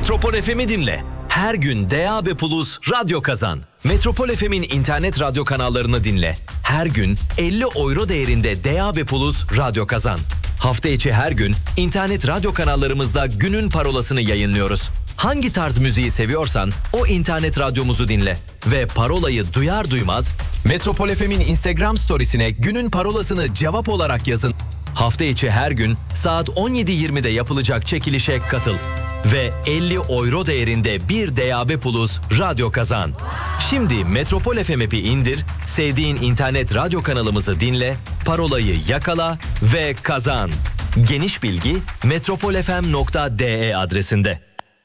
Metropol FM'i dinle. Her gün DAB+ radyo kazan. Metropol FM'in internet radyo kanallarını dinle. Her gün 50 euro değerinde DAB+ radyo kazan. Hafta içi her gün internet radyo kanallarımızda günün parolasını yayınlıyoruz. Hangi tarz müziği seviyorsan o internet radyomuzu dinle. Ve parolayı duyar duymaz Metropol FM'in Instagram storiesine günün parolasını cevap olarak yazın. Hafta içi her gün saat 17.20'de yapılacak çekilişe katıl. Ve 50 euro değerinde bir DAB+ radyo kazan. Şimdi Metropol FM app'i indir, sevdiğin internet radyo kanalımızı dinle, parolayı yakala ve kazan. Geniş bilgi metropolfm.de adresinde.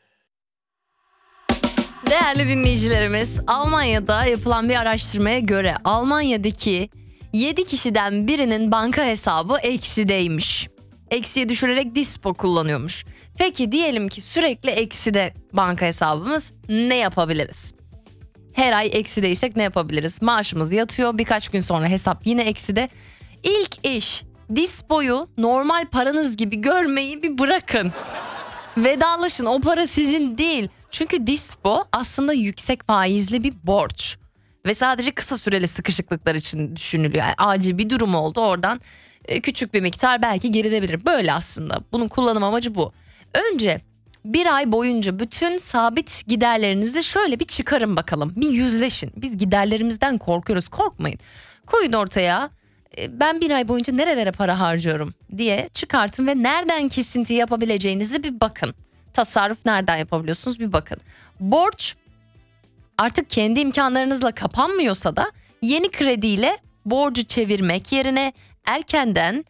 Değerli dinleyicilerimiz, Almanya'da yapılan bir araştırmaya göre Almanya'daki 7 kişiden birinin banka hesabı eksideymiş. Eksiye düşürerek Dispo kullanıyormuş. Peki diyelim ki sürekli ekside banka hesabımız, ne yapabiliriz? Her ay eksideysek ne yapabiliriz? Maaşımız yatıyor, birkaç gün sonra hesap yine ekside. İlk iş, Dispo'yu normal paranız gibi görmeyi bir bırakın. Vedalaşın, o para sizin değil. Çünkü Dispo aslında yüksek faizli bir borç. Ve sadece kısa süreli sıkışıklıklar için düşünülüyor. Yani acil bir durum oldu, oradan küçük bir miktar belki gerilebilir. Böyle aslında. Bunun kullanım amacı bu. Önce bir ay boyunca bütün sabit giderlerinizi şöyle bir çıkarın bakalım. Bir yüzleşin. Biz giderlerimizden korkuyoruz. Korkmayın. Koyun ortaya. Ben bir ay boyunca nerelere para harcıyorum diye çıkartın ve nereden kesinti yapabileceğinizi bir bakın. Tasarruf nereden yapabiliyorsunuz bir bakın. Borç artık kendi imkanlarınızla kapanmıyorsa da yeni krediyle borcu çevirmek yerine erkenden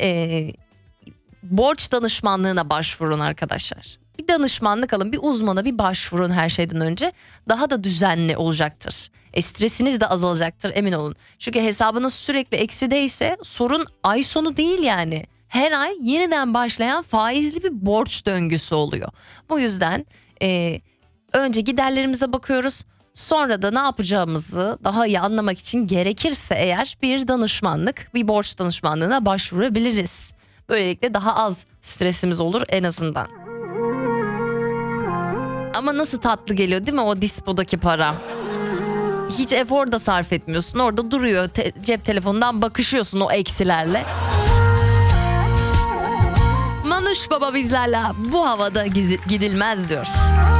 borç danışmanlığına başvurun arkadaşlar. Bir danışmanlık alın, bir uzmana bir başvurun her şeyden önce. Daha da düzenli olacaktır. Stresiniz de azalacaktır, emin olun. Çünkü hesabınız sürekli eksideyse sorun ay sonu değil yani. Her ay yeniden başlayan faizli bir borç döngüsü oluyor. Bu yüzden önce giderlerimize bakıyoruz. Sonra da ne yapacağımızı daha iyi anlamak için gerekirse eğer bir danışmanlık, bir borç danışmanlığına başvurabiliriz. Böylelikle daha az stresimiz olur en azından. Ama nasıl tatlı geliyor değil mi o Dispo'daki para? Hiç efor da sarf etmiyorsun. Orada duruyor, cep telefonundan bakışıyorsun o eksilerle. Manuş Baba bizlerle bu havada gidilmez diyor.